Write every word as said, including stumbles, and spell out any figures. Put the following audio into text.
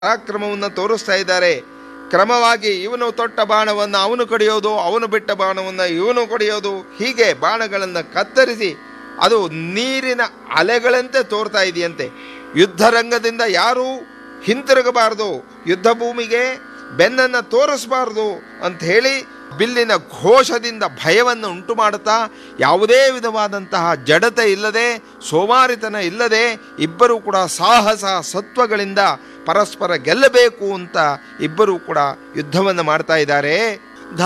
ಪರಾಕ್ರಮವನ್ನು ತೋರಿಸ್ತಾ ಇದ್ದಾರೆ. ಕ್ರಮವಾಗಿ ಇವನು ತೊಟ್ಟ ಬಾಣವನ್ನು ಅವನು ಕಡಿಯೋದು, ಅವನು ಬಿಟ್ಟ ಬಾಣವನ್ನು ಇವನು ಕಡಿಯೋದು, ಹೀಗೆ ಬಾಣಗಳನ್ನು ಕತ್ತರಿಸಿ ಅದು ನೀರಿನ ಅಲೆಗಳಂತೆ ತೋರ್ತಾ ಇದೆಯಂತೆ. ಯುದ್ಧರಂಗದಿಂದ ಯಾರೂ ಹಿಂತಿರುಗಬಾರದು, ಯುದ್ಧ ಭೂಮಿಗೆ ಬೆನ್ನನ್ನು ತೋರಿಸಬಾರ್ದು ಅಂಥೇಳಿ ಬಿಲ್ಲಿನ ಘೋಷದಿಂದ ಭಯವನ್ನು ಉಂಟು ಮಾಡುತ್ತಾ ಯಾವುದೇ ವಿಧವಾದಂತಹ ಜಡತೆ ಇಲ್ಲದೆ, ಸೋಮಾರಿತನ ಇಲ್ಲದೆ ಇಬ್ಬರೂ ಕೂಡ ಸಾಹಸ ಸತ್ವಗಳಿಂದ ಪರಸ್ಪರ ಗೆಲ್ಲಬೇಕು ಅಂತ ಇಬ್ಬರೂ ಕೂಡ ಯುದ್ಧವನ್ನು ಮಾಡ್ತಾ ಇದ್ದಾರೆ.